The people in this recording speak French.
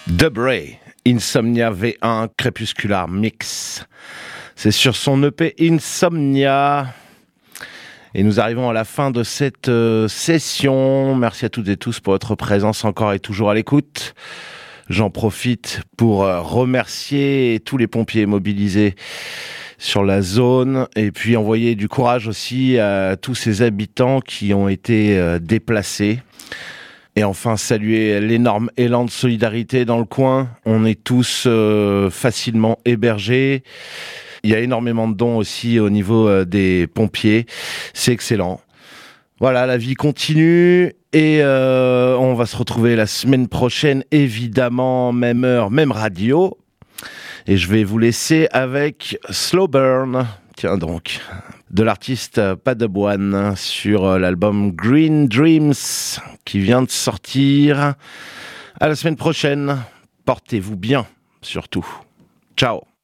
Dubray, Insomnia V1, Crépuscular Mix. C'est sur son EP Insomnia. Et nous arrivons à la fin de cette session. Merci à toutes et tous pour votre présence encore et toujours à l'écoute. J'en profite pour remercier tous les pompiers mobilisés sur la zone et puis envoyer du courage aussi à tous ces habitants qui ont été déplacés. Et enfin, saluer l'énorme élan de solidarité dans le coin. On est tous facilement hébergés. Il y a énormément de dons aussi au niveau des pompiers. C'est excellent. Voilà, la vie continue et on va se retrouver la semaine prochaine, évidemment, même heure, même radio. Et je vais vous laisser avec Slow Burn. Tiens donc, de l'artiste Padawan sur l'album Green Dreams qui vient de sortir. À la semaine prochaine. Portez-vous bien, surtout. Ciao.